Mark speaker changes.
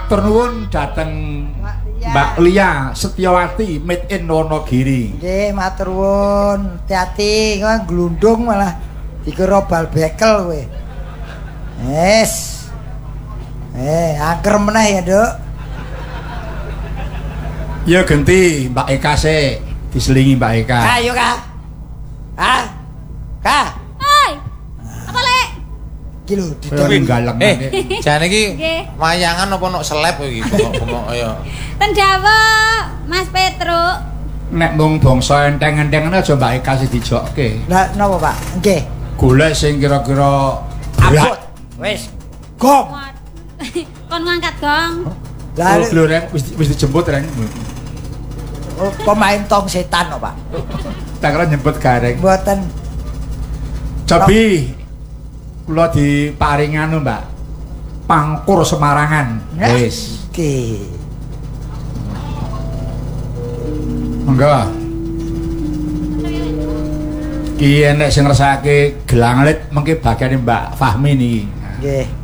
Speaker 1: Matur nuwun dhateng Mbak Lia Setyawati made in Wonogiri.
Speaker 2: Nggih, matur nuwun. Hati-hati, kok glundung malah dikira bal bekel kowe. Wes. Angker meneh ya, Nduk.
Speaker 1: Ya genti Mbak Eka sik, diselingi Mbak Eka.
Speaker 2: Ayo, Kak. Kak.
Speaker 3: Oi. Apa lek?
Speaker 2: Iki lho
Speaker 1: Ditewi galeng.
Speaker 4: Jane iki wayangan apa nok seleb iki bengok ya.
Speaker 3: Ten dawa, Mas Petro.
Speaker 1: Nek mung bangsa enteng-enteng aja Mbak Eka sing dijokke.
Speaker 2: Lah napa, Pak? Nggih.
Speaker 1: Golek sing kira-kira
Speaker 2: Abot. Wis. Gong.
Speaker 3: Kon ngangkat gong.
Speaker 2: Lah
Speaker 1: lho Reng wis dijemput Reng.
Speaker 2: Pemain tong setan kok, Pak.
Speaker 1: Tak kira nyemput gareng.
Speaker 2: Mboten.
Speaker 1: Cobi kula diparingan Mbak. Pangkur Semarangan. Wis.
Speaker 2: Oke.
Speaker 1: Monggo. Ki enek sing ngersakake gelang lit mengke bagiane Mbak Fahmi niki.
Speaker 2: Nggih.